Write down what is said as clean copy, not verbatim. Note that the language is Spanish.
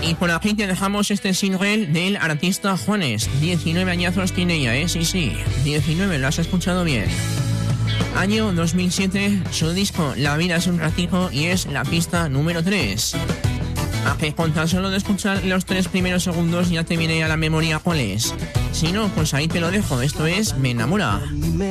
Y por aquí te dejamos este single del artista Juanes. 19 añazos tiene ella, sí, 19, lo has escuchado bien. Año 2007, su disco La vida es un ratico y es la pista número 3. A que con tan solo de escuchar los 3 primeros segundos ya te viene a la memoria cuál es. Si no, pues ahí te lo dejo. Esto es Me enamora.